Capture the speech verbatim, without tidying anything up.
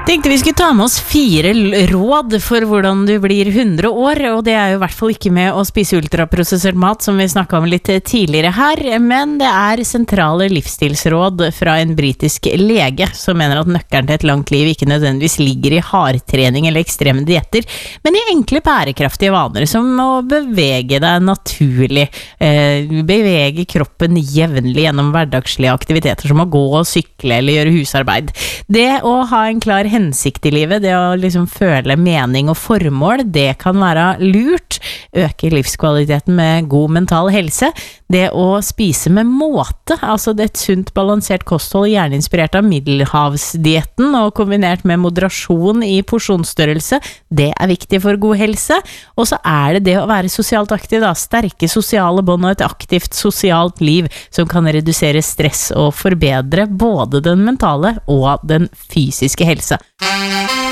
Tenkte vi skulle ta med oss fire råd for hvordan du blir hundre år, og det er jo i hvert fall ikke med å spise ultraprosessert mat, som vi snakket om litt tidligere her, men det er sentrale livsstilsråd fra en britisk lege som mener at nøkkelen til et langt liv ikke nødvendigvis ligger i hardtrening eller ekstreme dietter, men i enkle bærekraftige vaner som å bevege deg naturlig, eh, bevege kroppen jevnlig gjennom hverdagslige aktiviteter som å gå og sykle eller gjøre husarbeid. Det å ha en klar hensikt i livet, det å liksom føle mening og formål, det kan være lurt, øke livskvaliteten med god mental helse, det å spise med måte, altså det er et sunt balansert kosthold, gjerne inspirert av middelhavsdietten og kombinert med moderasjon i porsjonsstørrelse, det er viktig for god helse, og så er det det å være sosialt aktiv, da, sterke sosiale bånd og et aktivt sosialt liv som kan redusere stress og forbedre både den mentale og den fysiske helse.